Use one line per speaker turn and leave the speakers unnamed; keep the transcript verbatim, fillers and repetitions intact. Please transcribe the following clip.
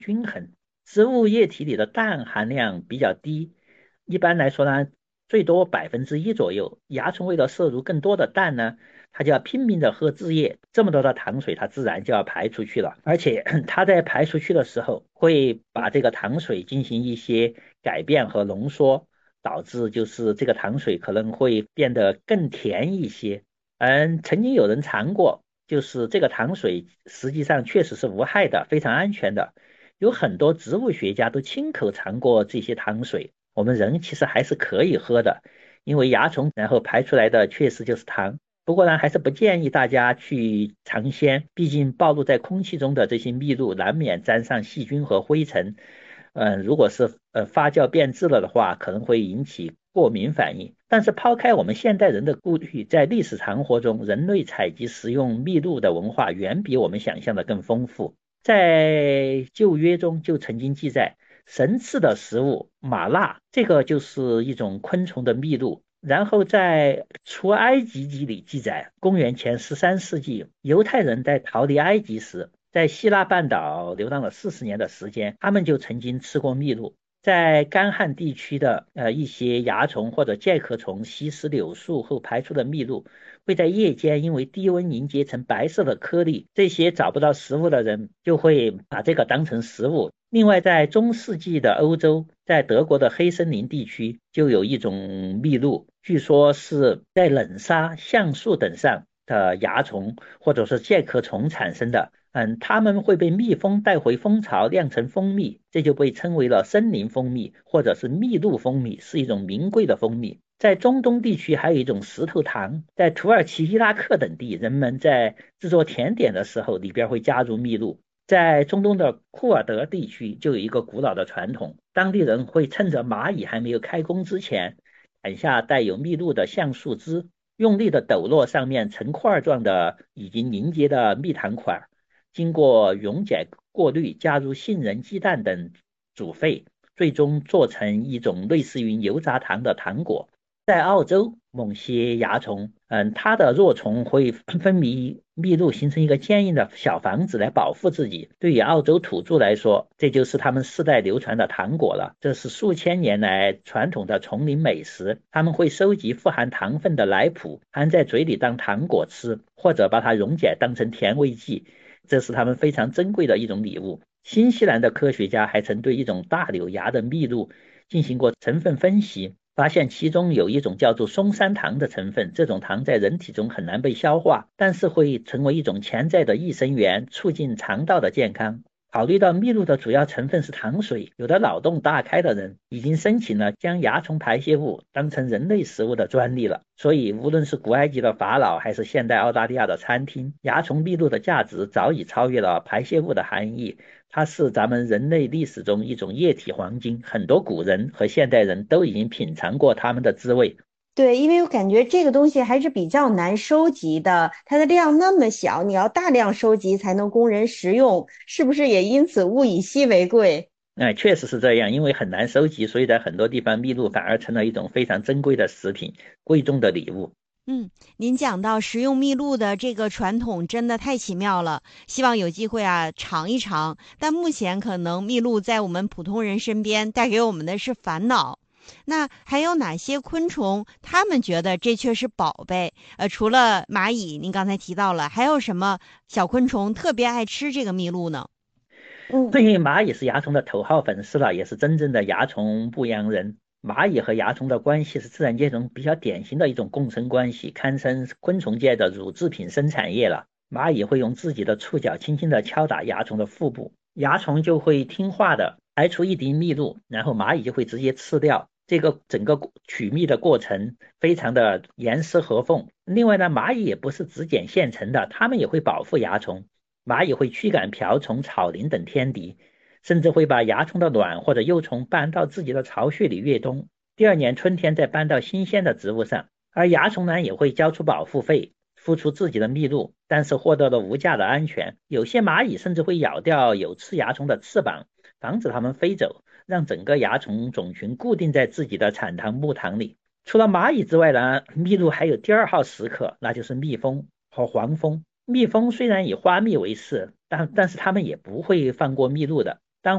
均衡。植物液体里的氮含量比较低，一般来说呢，最多百分之一左右。蚜虫为了摄入更多的氮呢，它就要拼命的喝汁液，这么多的糖水，它自然就要排出去了。而且它在排出去的时候，会把这个糖水进行一些改变和浓缩，导致就是这个糖水可能会变得更甜一些。嗯，曾经有人尝过，就是这个糖水实际上确实是无害的，非常安全的。有很多植物学家都亲口尝过这些糖水，我们人其实还是可以喝的，因为蚜虫然后排出来的确实就是糖。不过呢，还是不建议大家去尝鲜，毕竟暴露在空气中的这些蜜露难免沾上细菌和灰尘。嗯，如果是呃发酵变质了的话，可能会引起过敏反应。但是抛开我们现代人的顾虑，在历史长河中，人类采集食用蜜露的文化远比我们想象的更丰富。在旧约中就曾经记载，神赐的食物玛纳，这个就是一种昆虫的蜜露。然后在出埃及记里记载，公元前十三世纪，犹太人在逃离埃及时，在希腊半岛流浪了四十年的时间，他们就曾经吃过蜜露。在干旱地区的呃一些蚜虫或者介壳虫吸食柳树后排出的蜜露，会在夜间因为低温凝结成白色的颗粒，这些找不到食物的人就会把这个当成食物。另外，在中世纪的欧洲，在德国的黑森林地区就有一种蜜露，据说是在冷沙、橡树等上的蚜虫或者是介壳虫产生的。嗯，它们会被蜜蜂带回蜂巢酿成蜂蜜，这就被称为了森林蜂蜜或者是蜜露蜂蜜，是一种名贵的蜂蜜。在中东地区还有一种石头糖，在土耳其、伊拉克等地，人们在制作甜点的时候里边会加入蜜露。在中东的库尔德地区就有一个古老的传统，当地人会趁着蚂蚁还没有开工之前，砍下带有蜜露的橡树枝，用力的抖落上面成块状的已经凝结的蜜糖块，经过溶解过滤，加入杏仁、鸡蛋等煮沸，最终做成一种类似于油炸糖的糖果。在澳洲，某些蚜虫，嗯，它的若虫会分泌蜜露，形成一个坚硬的小房子来保护自己。对于澳洲土著来说，这就是他们世代流传的糖果了。这是数千年来传统的丛林美食。他们会收集富含糖分的奶脯，含在嘴里当糖果吃，或者把它溶解当成甜味剂。这是他们非常珍贵的一种礼物。新西兰的科学家还曾对一种大柳芽的蜜露进行过成分分析，发现其中有一种叫做松山糖的成分，这种糖在人体中很难被消化，但是会成为一种潜在的益生元，促进肠道的健康。考虑到蜜露的主要成分是糖水，有的脑洞大开的人已经申请了将蚜虫排泄物当成人类食物的专利了。所以无论是古埃及的法老还是现代澳大利亚的餐厅，蚜虫蜜露的价值早已超越了排泄物的含义。它是咱们人类历史中一种液体黄金，很多古人和现代人都已经品尝过它们的滋味。
对，因为我感觉这个东西还是比较难收集的，它的量那么小，你要大量收集才能供人食用，是不是也因此物以稀为贵？
哎，确实是这样，因为很难收集，所以在很多地方蜜露反而成了一种非常珍贵的食品，贵重的礼物。
嗯，您讲到食用蜜露的这个传统真的太奇妙了，希望有机会啊尝一尝。但目前可能蜜露在我们普通人身边带给我们的是烦恼。那还有哪些昆虫，他们觉得这却是宝贝？呃，除了蚂蚁，您刚才提到了，还有什么小昆虫特别爱吃这个蜜露呢？
嗯。
对于蚂蚁是蚜虫的头号粉丝了，也是真正的蚜虫牧羊人。蚂蚁和蚜虫的关系是自然界中比较典型的一种共生关系，堪称昆虫界的乳制品生产业了。蚂蚁会用自己的触角轻轻地敲打蚜虫的腹部，蚜虫就会听话的排出一滴蜜露，然后蚂蚁就会直接吃掉。这个整个取蜜的过程非常的严丝合缝。另外呢，蚂蚁也不是只捡现成的，它们也会保护蚜虫。蚂蚁会驱赶瓢虫、草蛉等天敌，甚至会把蚜虫的卵或者幼虫搬到自己的巢穴里越冬，第二年春天再搬到新鲜的植物上。而蚜虫呢，也会交出保护费，付出自己的蜜露，但是获得了无价的安全。有些蚂蚁甚至会咬掉有吃蚜虫的翅膀，防止它们飞走，让整个蚜虫种群固定在自己的产糖牧场里。除了蚂蚁之外呢，蜜露还有第二号食客，那就是蜜蜂和黄蜂。蜜蜂虽然以花蜜为食，但但是它们也不会放过蜜露的。